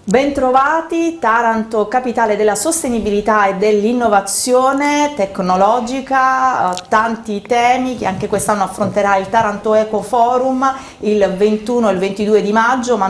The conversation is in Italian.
Bentrovati, Taranto, capitale della sostenibilità e dell'innovazione tecnologica, tanti temi che anche quest'anno affronterà il Taranto Eco Forum il 21 e il 22 di maggio, ma